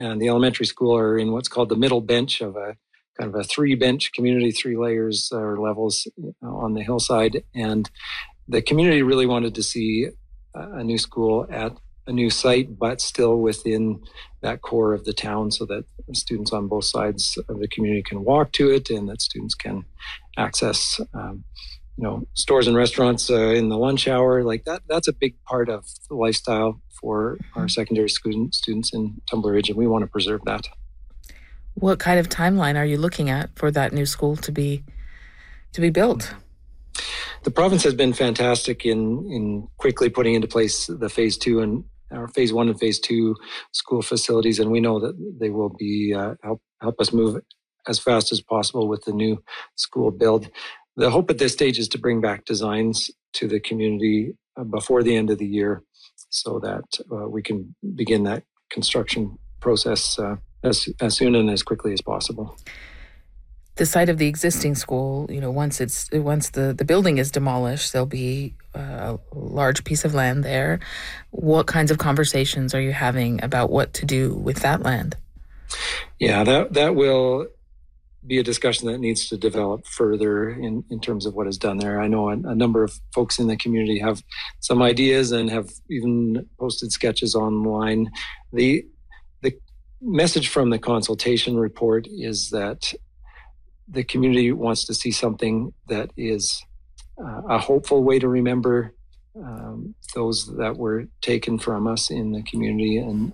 and the elementary school are in what's called the middle bench of a kind of a 3-bench community, 3 layers or levels on the hillside. And the community really wanted to see a new school at a new site, but still within that core of the town, so that students on both sides of the community can walk to it, and that students can access stores and restaurants in the lunch hour. Like that's a big part of the lifestyle for our secondary students in Tumbler Ridge, and we want to preserve that. What kind of timeline are you looking at for that new school to be built? The province has been fantastic in quickly putting into place the phase 2 and our phase 1 and phase 2 school facilities, and we know that they will be help us move as fast as possible with the new school build. The hope at this stage is to bring back designs to the community before the end of the year, so that we can begin that construction process as soon and as quickly as possible. The site of the existing school, once the building is demolished, there'll be a large piece of land there. What kinds of conversations are you having about what to do with that land? Yeah, that will be a discussion that needs to develop further in terms of what is done there. I know a number of folks in the community have some ideas and have even posted sketches online. The message from the consultation report is that the community wants to see something that is a hopeful way to remember those that were taken from us in the community, and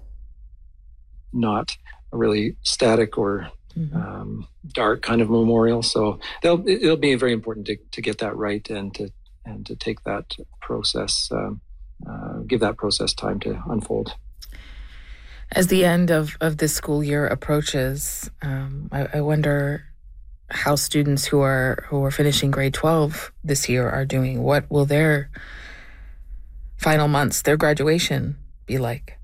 not a really static or dark kind of memorial. So it'll be very important to get that right, and to take that process, give that process time to unfold. As the end of this school year approaches, I wonder how students who are finishing grade 12 this year are doing. What will their final months, their graduation, be like?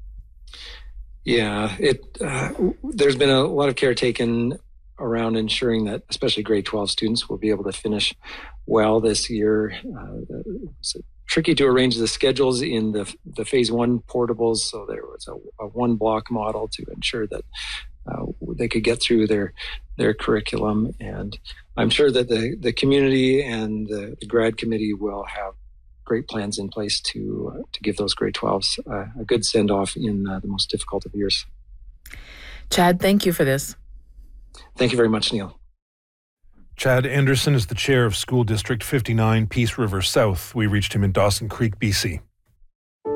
Yeah, there's been a lot of care taken around ensuring that especially grade 12 students will be able to finish well this year. It's tricky to arrange the schedules in the phase 1 portables, so there was a 1-block model to ensure that they could get through their curriculum. And I'm sure that the community and the grad committee will have great plans in place to give those grade 12s a good send-off in the most difficult of years. Chad, thank you for this. Thank you very much, Neil. Chad Anderson is the chair of School District 59, Peace River South. We reached him in Dawson Creek, BC.